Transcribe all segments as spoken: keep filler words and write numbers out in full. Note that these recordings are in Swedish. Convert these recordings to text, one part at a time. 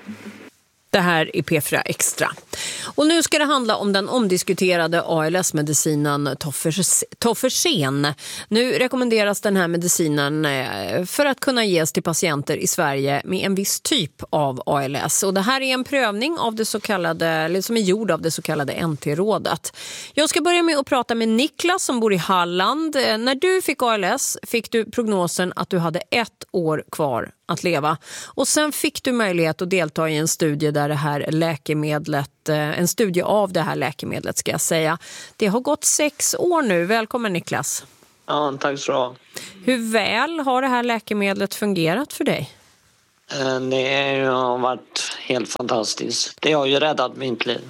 Det här är P fyra Extra. Och nu ska det handla om den omdiskuterade A L S-medicinen Tofersen. Nu rekommenderas den här medicinen för att kunna ges till patienter i Sverige med en viss typ av A L S. Och det här är en prövning av det så kallade, eller som är gjord av det så kallade N T-rådet. Jag ska börja med att prata med Niklas som bor i Halland. När du fick A L S fick du prognosen att du hade ett år kvar att leva. Och sen fick du möjlighet att delta i en studie där det här läkemedlet, en studie av det här läkemedlet ska jag säga. Det har gått sex år nu. Välkommen Niklas. Ja, tack så bra. Hur väl har det här läkemedlet fungerat för dig? Det har varit helt fantastiskt. Det har ju räddat mitt liv.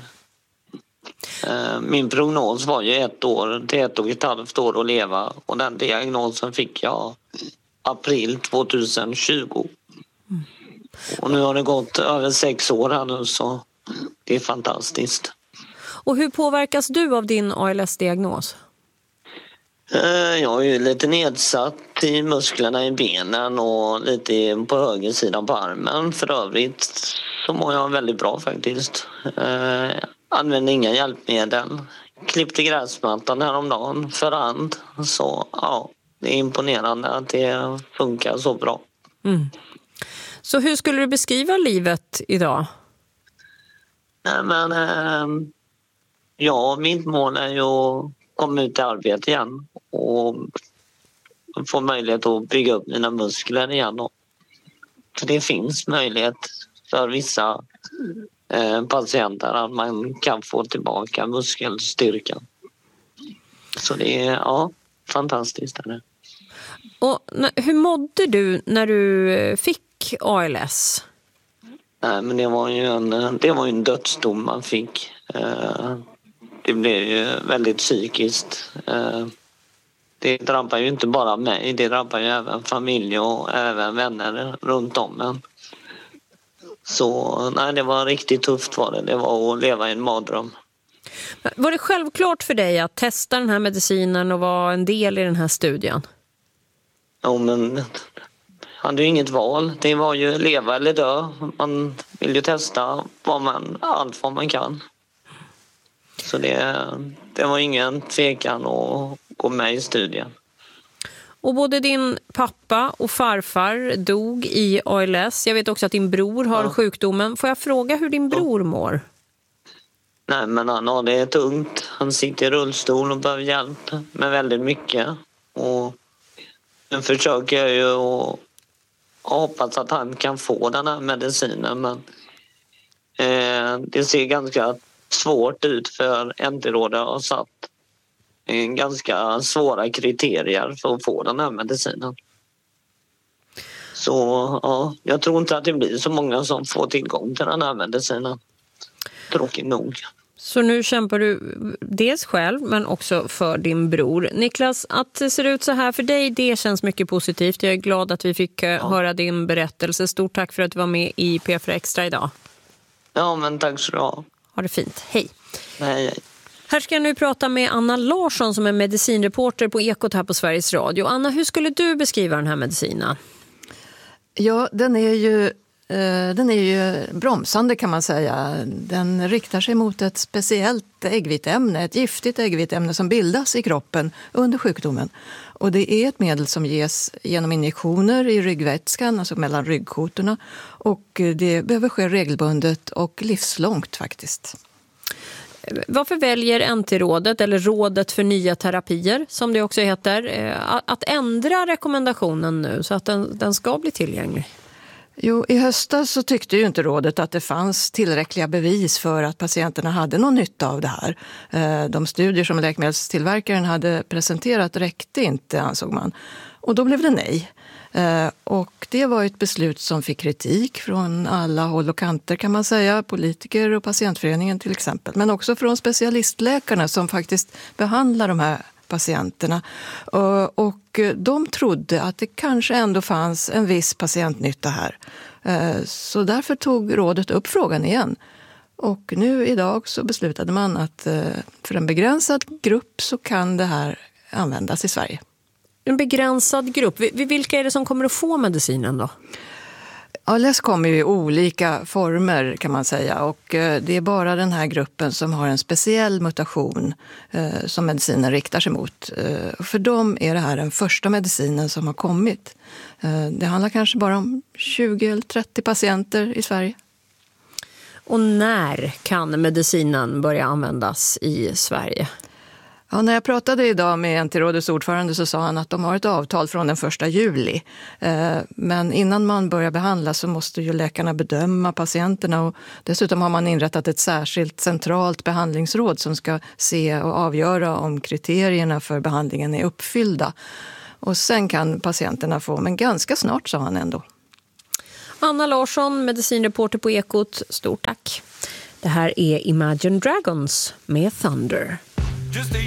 Min prognos var ju ett år till ett och ett halvt år att leva och den diagnosen fick jag april tjugohundratjugo. Mm. Och nu har det gått över sex år här nu så det är fantastiskt. Och hur påverkas du av din A L S-diagnos? Jag är ju lite nedsatt i musklerna i benen och lite på höger sidan på armen. För övrigt så mår jag väldigt bra faktiskt. Jag använder inga hjälpmedel. Klippte gräsmattan häromdagen för hand. Så ja, det är imponerande att det funkar så bra. Mm. Så hur skulle du beskriva livet idag? Nej men, eh, ja, mitt mål är ju att komma ut i arbete igen och få möjlighet att bygga upp mina muskler igen. Då. För det finns möjlighet för vissa eh, patienter att man kan få tillbaka muskelstyrkan. Så det är ja, fantastiskt. Är det. Och hur mådde du när du fick A L S? Nej, men det var ju en, det var ju en dödsdom man fick. Det blev ju väldigt psykiskt. Det drabbar ju inte bara mig, det drabbar ju även familj och även vänner runt om en. Så nej, det var riktigt tufft var det. Det var att leva i en mardröm. Var det självklart för dig att testa den här medicinen och vara en del i den här studien? Ja, men jag hade ju inget val. Det var ju leva eller dö. Man vill ju testa vad man, allt vad man kan. Så det, det var ingen tvekan att gå med i studien. Och både din pappa och farfar dog i A L S. Jag vet också att din bror har ja. sjukdomen. Får jag fråga hur din bror mår? Nej, men han har det tungt. Han sitter i rullstol och behöver hjälp med väldigt mycket. Och nu försöker jag ju att hoppas att han kan få den här medicinen. Men eh, det ser ganska svårt ut för N T-rådet har satt en ganska svåra kriterier för att få den här medicinen. Så ja, jag tror inte att det blir så många som får tillgång till den här medicinen. Tråkigt nog. Så nu kämpar du dels själv men också för din bror. Niklas, att det ser ut så här för dig, det känns mycket positivt. Jag är glad att vi fick ja. höra din berättelse. Stort tack för att du var med i P fyra Extra idag. Ja, men tack så bra. Ha det fint. Hej. Nej, hej. Här ska jag nu prata med Anna Larsson som är medicinreporter på Ekot här på Sveriges Radio. Anna, hur skulle du beskriva den här medicinen? Ja, den är ju Den är ju bromsande kan man säga. Den riktar sig mot ett speciellt äggviteämne, ett giftigt äggviteämne som bildas i kroppen under sjukdomen. Och det är ett medel som ges genom injektioner i ryggvätskan, alltså mellan ryggkotorna. Och det behöver ske regelbundet och livslångt faktiskt. Varför väljer N T-rådet, eller Rådet för nya terapier som det också heter, att ändra rekommendationen nu så att den, den ska bli tillgänglig? Jo, i höstas så tyckte ju inte rådet att det fanns tillräckliga bevis för att patienterna hade någon nytta av det här. De studier som läkemedelstillverkaren hade presenterat räckte inte, ansåg man. Och då blev det nej. Och det var ett beslut som fick kritik från alla håll och kanter kan man säga. Politiker och patientföreningen till exempel. Men också från specialistläkarna som faktiskt behandlar de här patienterna. Och de trodde att det kanske ändå fanns en viss patientnytta här. Så därför tog rådet upp frågan igen. Och nu idag så beslutade man att för en begränsad grupp så kan det här användas i Sverige. En begränsad grupp. Vilka är det som kommer att få medicinen då? A L S kommer ju i olika former kan man säga, och det är bara den här gruppen som har en speciell mutation eh, som medicinen riktar sig mot. Eh, för dem är det här den första medicinen som har kommit. Eh, det handlar kanske bara om tjugo eller trettio patienter i Sverige. Och när kan medicinen börja användas i Sverige? Ja, när jag pratade idag med N T-rådets ordförande så sa han att de har ett avtal från den första juli. Men innan man börjar behandla så måste ju läkarna bedöma patienterna, och dessutom har man inrättat ett särskilt centralt behandlingsråd som ska se och avgöra om kriterierna för behandlingen är uppfyllda. Och sen kan patienterna få, men ganska snart, sa han ändå. Anna Larsson, medicinreporter på Ekot, stort tack. Det här är Imagine Dragons med Thunder. Just a